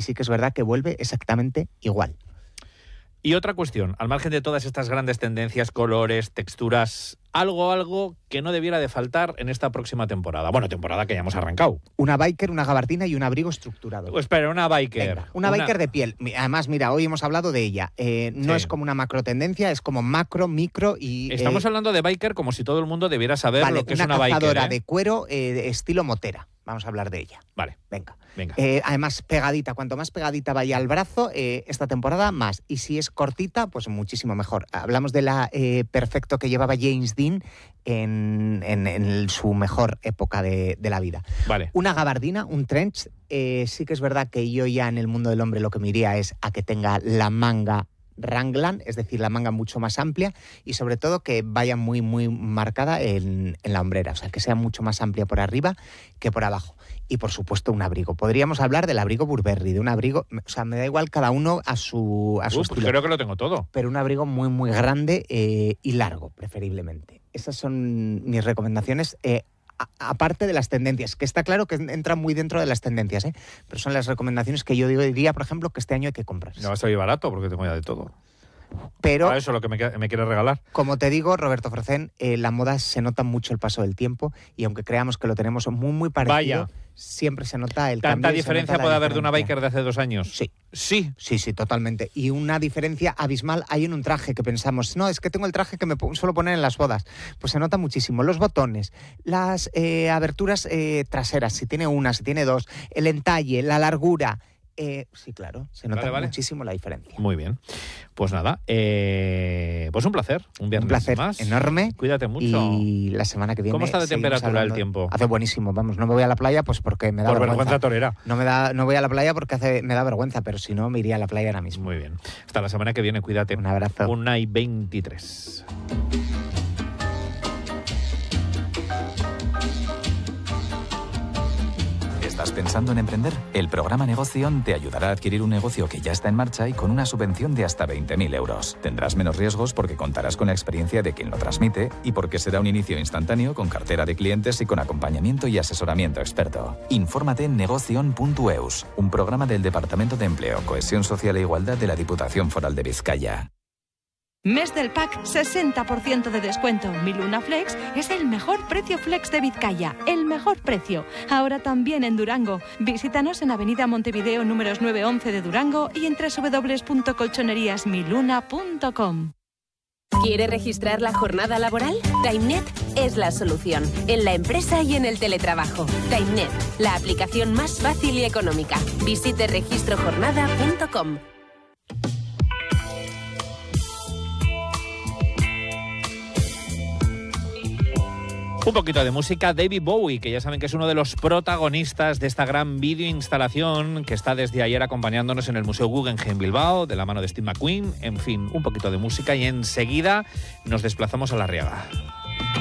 y sí que es verdad que vuelve exactamente igual. Y otra cuestión, al margen de todas estas grandes tendencias, colores, texturas, algo que no debiera de faltar en esta próxima temporada. Bueno, temporada que ya hemos arrancado. Una biker, una gabardina y un abrigo estructurado. Pues espera, una biker. Venga, una biker de piel. Además, mira, hoy hemos hablado de ella. No es como una macro tendencia, es como macro, micro y... Estamos hablando de biker como si todo el mundo debiera saber lo que es una biker. Una cazadora de cuero estilo motera. Vamos a hablar de ella. Vale. Venga. Además, pegadita. Cuanto más pegadita vaya al brazo, esta temporada, más. Y si es cortita, pues muchísimo mejor. Hablamos de la perfecto que llevaba James Dean en su mejor época de la vida. Vale. Una gabardina, un trench. Sí que es verdad que yo ya en el mundo del hombre lo que me iría es a que tenga la manga Raglan, es decir, la manga mucho más amplia y sobre todo que vaya muy, muy marcada en la hombrera, o sea, que sea mucho más amplia por arriba que por abajo. Y, por supuesto, un abrigo. Podríamos hablar del abrigo Burberry, de un abrigo, o sea, me da igual cada uno a su estilo. Pues creo que lo tengo todo. Pero un abrigo muy, muy grande y largo, preferiblemente. Esas son mis recomendaciones. Aparte de las tendencias, que está claro que entran muy dentro de las tendencias, pero son las recomendaciones que yo diría, por ejemplo, que este año hay que comprar. No va a salir barato porque tengo ya de todo. Pero eso es lo que me quieres regalar. Como te digo, Roberto Frecén, la moda se nota mucho el paso del tiempo y aunque creamos que lo tenemos muy, muy parecido, siempre se nota el cambio. ¿Tanta diferencia puede haber de una biker de hace 2 años? Sí, totalmente. Y una diferencia abismal hay en un traje que pensamos, no, es que tengo el traje que me suelo poner en las bodas. Pues se nota muchísimo. Los botones, las aberturas traseras, si tiene una, si tiene 2, el entalle, la largura. Sí, claro, se nota muchísimo la diferencia. Muy bien. Pues nada, pues un placer. Un viernes placer más. Enorme. Cuídate mucho. Y la semana que viene. ¿Cómo está de temperatura el tiempo? Hace buenísimo, vamos, no me voy a la playa pues porque me da vergüenza. Por vergüenza torera. No voy a la playa porque me da vergüenza, pero si no me iría a la playa ahora mismo. Muy bien. Hasta la semana que viene, cuídate. Un abrazo. 1:23. ¿Estás pensando en emprender? El programa Negoción te ayudará a adquirir un negocio que ya está en marcha y con una subvención de hasta 20.000 euros. Tendrás menos riesgos porque contarás con la experiencia de quien lo transmite y porque será un inicio instantáneo con cartera de clientes y con acompañamiento y asesoramiento experto. Infórmate en negoción.eus, un programa del Departamento de Empleo, Cohesión Social e Igualdad de la Diputación Foral de Vizcaya. Mes del pack, 60% de descuento. Mi Luna Flex es el mejor precio flex de Vizcaya. El mejor precio. Ahora también en Durango. Visítanos en Avenida Montevideo números 9-11 de Durango y en www.colchoneríasmiluna.com. ¿Quiere registrar la jornada laboral? TimeNet es la solución. En la empresa y en el teletrabajo. TimeNet, la aplicación más fácil y económica. Visite registrojornada.com. Un poquito de música, David Bowie, que ya saben que es uno de los protagonistas de esta gran videoinstalación que está desde ayer acompañándonos en el Museo Guggenheim Bilbao, de la mano de Steve McQueen. En fin, un poquito de música y enseguida nos desplazamos a La Riaga.